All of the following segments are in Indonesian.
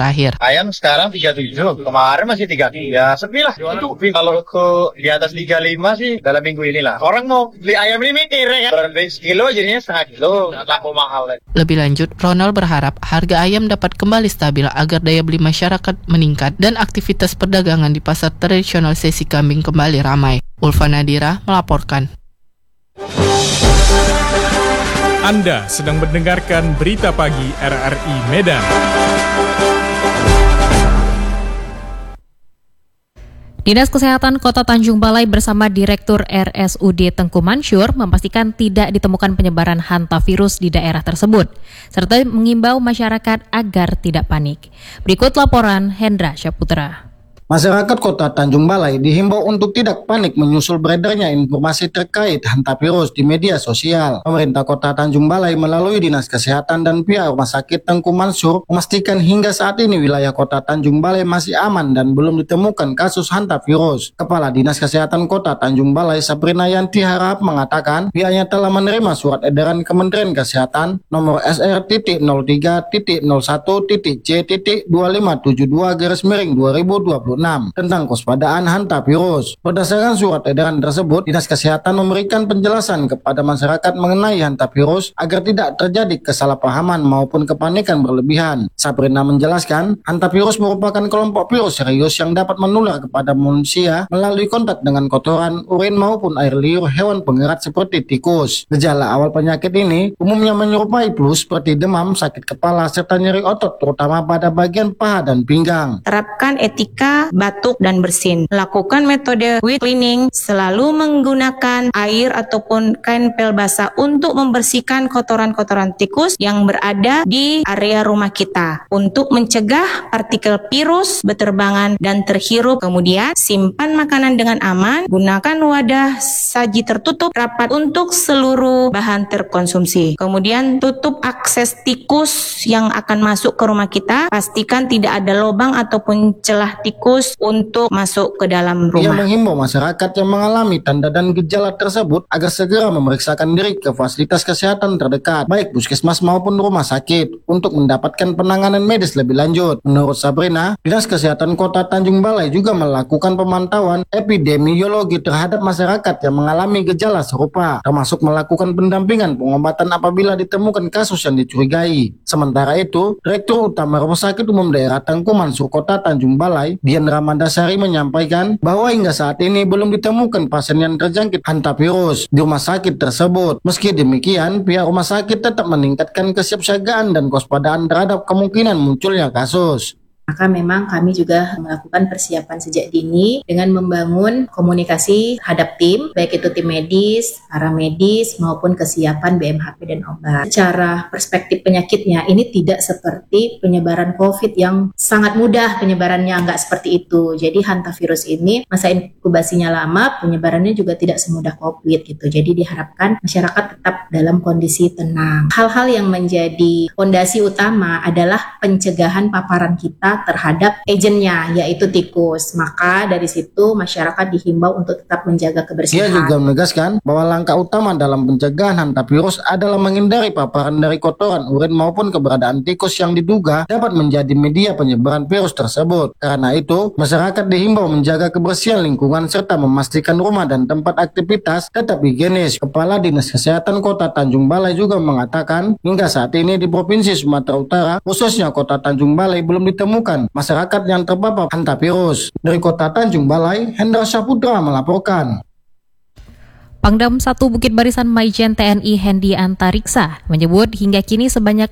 terakhir. Ayam sekarang 37, kemarin masih 33. Sepi lah. Itu kalau ke di atas 35 sih dalam minggu inilah. Orang mau beli ayam ini mikir ya kan. Beli sekilo jadinya setengah kilo, laku mahal. Lebih lanjut, Ronald berharap harga ayam dapat kembali stabil agar daya beli masyarakat meningkat dan aktivitas perdagangan di pasar tradisional Sesi Kambing kembali ramai. Ulfa Nadira melaporkan. Anda sedang mendengarkan Berita Pagi RRI Medan. Dinas Kesehatan Kota Tanjung Balai bersama Direktur RSUD Tengku Mansyur memastikan tidak ditemukan penyebaran hantavirus di daerah tersebut, serta mengimbau masyarakat agar tidak panik. Berikut laporan Hendra Syaputra. Masyarakat Kota Tanjung Balai dihimbau untuk tidak panik menyusul beredarnya informasi terkait hantavirus di media sosial. Pemerintah Kota Tanjung Balai melalui Dinas Kesehatan dan pihak Rumah Sakit Tengku Mansyur memastikan hingga saat ini wilayah Kota Tanjung Balai masih aman dan belum ditemukan kasus hantavirus. Kepala Dinas Kesehatan Kota Tanjung Balai Sabrina Yanti Harap mengatakan pihaknya telah menerima surat edaran Kementerian Kesehatan nomor SR.03.C.2572/2026 tentang kewaspadaan hantavirus. Berdasarkan surat edaran tersebut, Dinas Kesehatan memberikan penjelasan kepada masyarakat mengenai hantavirus agar tidak terjadi kesalahpahaman maupun kepanikan berlebihan. Sabrina menjelaskan, hantavirus merupakan kelompok virus serius yang dapat menular kepada manusia melalui kontak dengan kotoran, urin maupun air liur hewan pengerat seperti tikus. Gejala awal penyakit ini umumnya menyerupai flu seperti demam, sakit kepala, serta nyeri otot terutama pada bagian paha dan pinggang. Terapkan etika batuk dan bersin. Lakukan metode wet cleaning, selalu menggunakan air ataupun kain pel basah untuk membersihkan kotoran-kotoran tikus yang berada di area rumah kita untuk mencegah partikel virus berterbangan dan terhirup. Kemudian simpan makanan dengan aman, gunakan wadah saji tertutup rapat untuk seluruh bahan terkonsumsi. Kemudian tutup akses tikus yang akan masuk ke rumah kita. Pastikan tidak ada lubang ataupun celah tikus untuk masuk ke dalam rumah. Ia menghimbau masyarakat yang mengalami tanda dan gejala tersebut agar segera memeriksakan diri ke fasilitas kesehatan terdekat, baik puskesmas maupun rumah sakit, untuk mendapatkan penanganan medis lebih lanjut. Menurut Sabrina, Dinas Kesehatan Kota Tanjung Balai juga melakukan pemantauan epidemiologi terhadap masyarakat yang mengalami gejala serupa, termasuk melakukan pendampingan pengobatan apabila ditemukan kasus yang dicurigai. Sementara itu, Direktur Utama Rumah Sakit Umum Daerah Tengku Mansyur Kota Tanjung Balai, Dian Ramandasari menyampaikan bahwa hingga saat ini belum ditemukan pasien yang terjangkit hantavirus di rumah sakit tersebut. Meski demikian, pihak rumah sakit tetap meningkatkan kesiapsiagaan dan kewaspadaan terhadap kemungkinan munculnya kasus. Maka memang kami juga melakukan persiapan sejak dini dengan membangun komunikasi terhadap tim, baik itu tim medis, paramedis, maupun kesiapan BMHP dan obat. Secara perspektif penyakitnya, ini tidak seperti penyebaran COVID yang sangat mudah penyebarannya, nggak seperti itu. Jadi hantavirus ini masa inkubasinya lama, penyebarannya juga tidak semudah COVID gitu. Jadi diharapkan masyarakat tetap dalam kondisi tenang. Hal-hal yang menjadi fondasi utama adalah pencegahan paparan kita terhadap agennya, yaitu tikus. Maka dari situ masyarakat dihimbau untuk tetap menjaga kebersihan. Ia juga menegaskan bahwa langkah utama dalam pencegahan hantavirus adalah menghindari paparan dari kotoran, urin maupun keberadaan tikus yang diduga dapat menjadi media penyebaran virus tersebut. Karena itu, masyarakat dihimbau menjaga kebersihan lingkungan serta memastikan rumah dan tempat aktivitas tetap higienis. Kepala Dinas Kesehatan Kota Tanjung Balai juga mengatakan, hingga saat ini di Provinsi Sumatera Utara, khususnya Kota Tanjung Balai, belum ditemukan masyarakat yang terpapar hantavirus. Dari Kota Tanjung Balai, Hendra Syaputra melaporkan. Pangdam 1 Bukit Barisan Maijen TNI Hendi Antariksa menyebut hingga kini sebanyak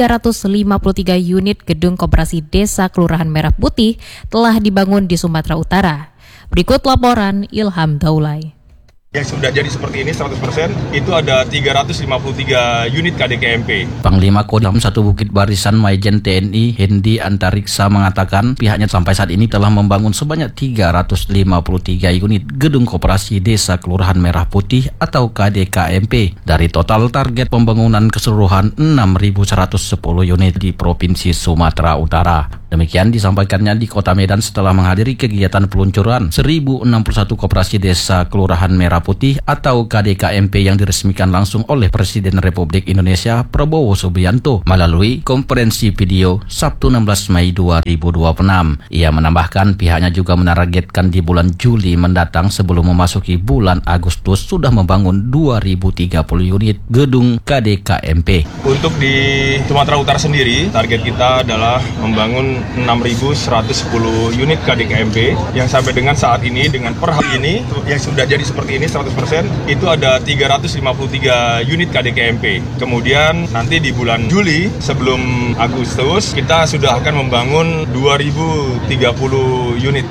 353 unit gedung koperasi desa Kelurahan Merah Putih telah dibangun di Sumatera Utara. Berikut laporan Ilham Daulay. Yang sudah jadi seperti ini 100% itu ada 353 unit KDKMP. Panglima Kodam 1 Bukit Barisan Maijen TNI Hendi Antariksa mengatakan pihaknya sampai saat ini telah membangun sebanyak 353 unit gedung koperasi desa Kelurahan Merah Putih atau KDKMP dari total target pembangunan keseluruhan 6.110 unit di Provinsi Sumatera Utara. Demikian disampaikannya di Kota Medan setelah menghadiri kegiatan peluncuran 1061 Koperasi Desa Kelurahan Merah Putih atau KDKMP yang diresmikan langsung oleh Presiden Republik Indonesia Prabowo Subianto melalui konferensi video Sabtu 16 Mei 2026. Ia menambahkan pihaknya juga menargetkan di bulan Juli mendatang sebelum memasuki bulan Agustus sudah membangun 2030 unit gedung KDKMP. Untuk di Sumatera Utara sendiri, target kita adalah membangun 6.110 unit KDKMP yang sampai dengan saat ini, dengan per hari ini, yang sudah jadi seperti ini 100%, itu ada 353 unit KDKMP. Kemudian nanti di bulan Juli sebelum Agustus, kita sudah akan membangun 2030 unit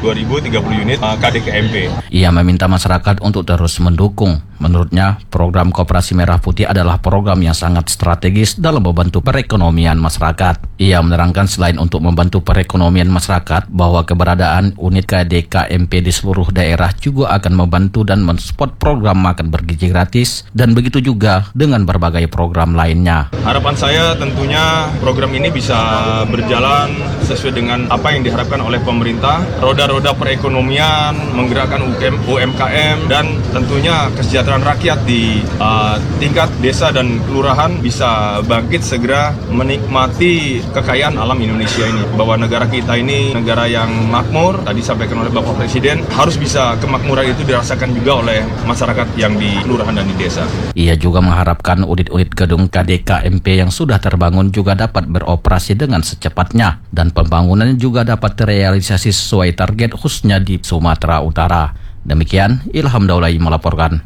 KDKMP. Ia meminta masyarakat untuk terus mendukung. Menurutnya, program Koperasi Merah Putih adalah program yang sangat strategis dalam membantu perekonomian masyarakat. Ia menerangkan selain untuk membantu perekonomian masyarakat, bahwa keberadaan unit KDKMP di seluruh daerah juga akan membantu dan mensupport program makan bergizi gratis, dan begitu juga dengan berbagai program lainnya. Harapan saya tentunya program ini bisa berjalan sesuai dengan apa yang diharapkan oleh pemerintah, roda-roda perekonomian, menggerakkan UMKM, dan tentunya kesejahteraan rakyat di tingkat desa dan kelurahan bisa bangkit segera menikmati kekayaan alam Indonesia ini. Bahwa negara kita ini negara yang makmur, tadi disampaikan oleh Bapak Presiden, harus bisa kemakmuran itu dirasakan juga oleh masyarakat yang di kelurahan dan di desa. Ia juga mengharapkan unit-unit gedung KDKMP yang sudah terbangun juga dapat beroperasi dengan secepatnya, dan pembangunannya juga dapat terrealisasi sesuai target khususnya di Sumatera Utara. Demikian, Ilham Daulay melaporkan.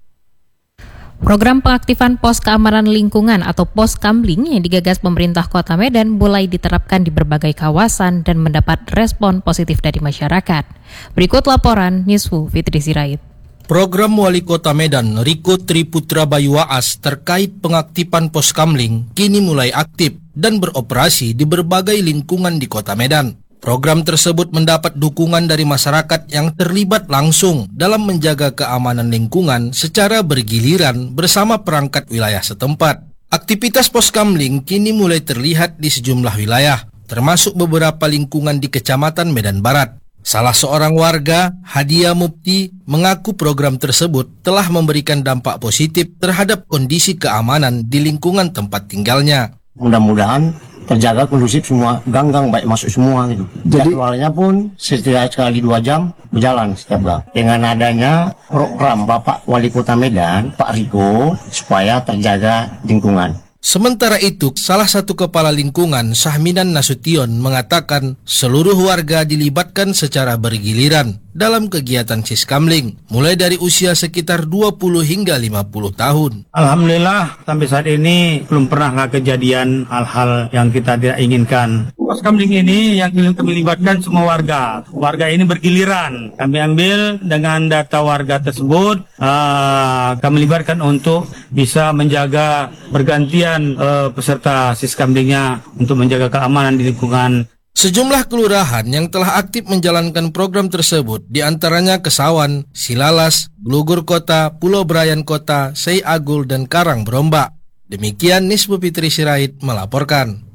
Program pengaktifan pos keamanan lingkungan atau pos Kamling yang digagas pemerintah Kota Medan mulai diterapkan di berbagai kawasan dan mendapat respon positif dari masyarakat. Berikut laporan Nisfu Fitri Sirait. Program Wali Kota Medan Riko Triputra Bayu Waas terkait pengaktifan pos Kamling kini mulai aktif dan beroperasi di berbagai lingkungan di Kota Medan. Program tersebut mendapat dukungan dari masyarakat yang terlibat langsung dalam menjaga keamanan lingkungan secara bergiliran bersama perangkat wilayah setempat. Aktivitas pos Kamling kini mulai terlihat di sejumlah wilayah, termasuk beberapa lingkungan di Kecamatan Medan Barat. Salah seorang warga, Hadia Mupti, mengaku program tersebut telah memberikan dampak positif terhadap kondisi keamanan di lingkungan tempat tinggalnya. Mudah-mudahan terjaga kondusif semua gang-gang baik masuk semua gitu. Jadi jadwalnya pun setiap sekali 2 jam berjalan setiap gang. Dengan adanya program Bapak Wali Kota Medan, Pak Riko, supaya terjaga lingkungan. Sementara itu, salah satu kepala lingkungan, Sahminan Nasution, mengatakan seluruh warga dilibatkan secara bergiliran dalam kegiatan Siskamling, mulai dari usia sekitar 20 hingga 50 tahun. Alhamdulillah, sampai saat ini belum pernah kejadian hal-hal yang kita tidak inginkan. Pos Kamling ini yang melibatkan semua warga. Warga ini bergiliran. Kami ambil dengan data warga tersebut, kami libatkan untuk bisa menjaga bergantian peserta Siskamlingnya untuk menjaga keamanan di lingkungan. Sejumlah kelurahan yang telah aktif menjalankan program tersebut, diantaranya Kesawan, Silalas, Glugur Kota, Pulau Brayan Kota, Sei Agul, dan Karang Berombak. Demikian Nisbu Fitri Sirait melaporkan.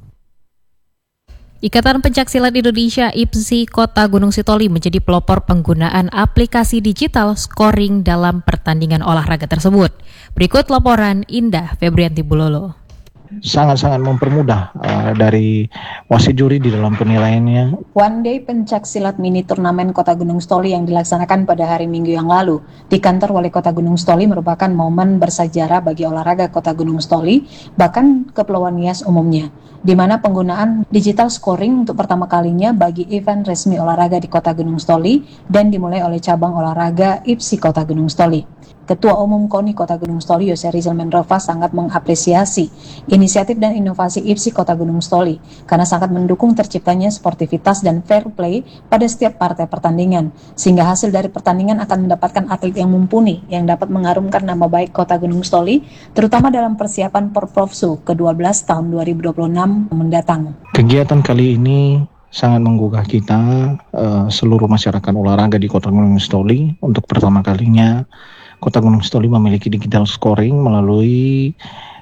Ikatan Pencaksilat Indonesia IPSI Kota Gunung Sitoli menjadi pelopor penggunaan aplikasi digital scoring dalam pertandingan olahraga tersebut. Berikut laporan Indah Febrianti Bulolo. Sangat-sangat mempermudah dari wasit juri di dalam penilaiannya. One Day Pencaksilat Mini Turnamen Kota Gunung Sitoli yang dilaksanakan pada hari Minggu yang lalu di kantor Wali Kota Gunung Sitoli merupakan momen bersejarah bagi olahraga Kota Gunung Sitoli, bahkan Kepulauan Nias umumnya, di mana penggunaan digital scoring untuk pertama kalinya bagi event resmi olahraga di Kota Gunung Sitoli dan dimulai oleh cabang olahraga IPSI Kota Gunung Sitoli. Ketua Umum KONI Kota Gunung Sitoli Yose Rizal Mendrova sangat mengapresiasi inisiatif dan inovasi IPSI Kota Gunung Sitoli karena sangat mendukung terciptanya sportivitas dan fair play pada setiap partai pertandingan, sehingga hasil dari pertandingan akan mendapatkan atlet yang mumpuni yang dapat mengharumkan nama baik Kota Gunung Sitoli, terutama dalam persiapan Porprofsu ke-12 tahun 2026 mendatang. Kegiatan kali ini sangat menggugah kita, seluruh masyarakat olahraga di Kota Gunung Sitoli. Untuk pertama kalinya Kota Gunung Sitoli memiliki digital scoring melalui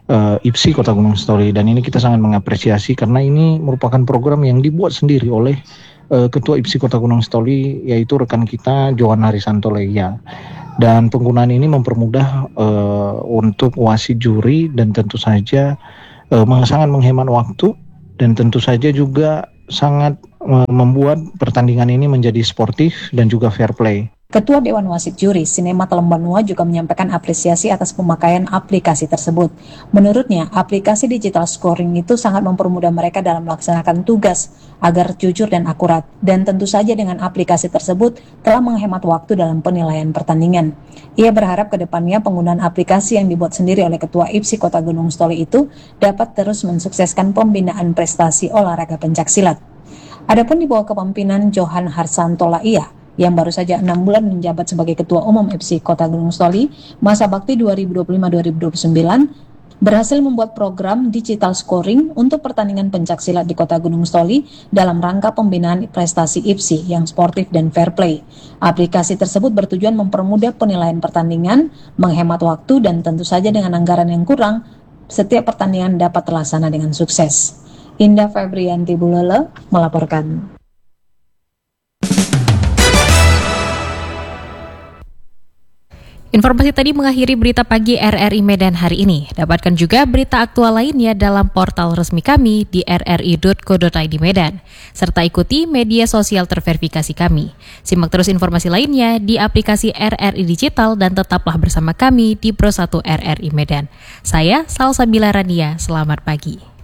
IPSI Kota Gunung Stoli, dan ini kita sangat mengapresiasi karena ini merupakan program yang dibuat sendiri oleh Ketua IPSI Kota Gunung Stoli, yaitu rekan kita Johan Harisanto Leia. Dan penggunaan ini mempermudah untuk wasit juri dan tentu saja sangat menghemat waktu, dan tentu saja juga sangat membuat pertandingan ini menjadi sportif dan juga fair play. Ketua Dewan Wasit Juri Sinema Talembanua juga menyampaikan apresiasi atas pemakaian aplikasi tersebut. Menurutnya, aplikasi digital scoring itu sangat mempermudah mereka dalam melaksanakan tugas agar jujur dan akurat. Dan tentu saja dengan aplikasi tersebut telah menghemat waktu dalam penilaian pertandingan. Ia berharap ke depannya penggunaan aplikasi yang dibuat sendiri oleh Ketua IPSI Kota Gunung Stoli itu dapat terus mensukseskan pembinaan prestasi olahraga pencaksilat. Adapun di bawah kepemimpinan Johan Harisanto Leia, yang baru saja 6 bulan menjabat sebagai Ketua Umum IPSI Kota Gunung Stoli, masa bakti 2025-2029, berhasil membuat program digital scoring untuk pertandingan pencaksilat di Kota Gunung Stoli dalam rangka pembinaan prestasi IPSI yang sportif dan fair play. Aplikasi tersebut bertujuan mempermudah penilaian pertandingan, menghemat waktu, dan tentu saja dengan anggaran yang kurang, setiap pertandingan dapat terlaksana dengan sukses. Indah Febrianti Bulele melaporkan. Informasi tadi mengakhiri berita pagi RRI Medan hari ini. Dapatkan juga berita aktual lainnya dalam portal resmi kami di rri.co.id Medan. Serta ikuti media sosial terverifikasi kami. Simak terus informasi lainnya di aplikasi RRI Digital dan tetaplah bersama kami di Pro 1 RRI Medan. Saya Salsabila Rania, selamat pagi.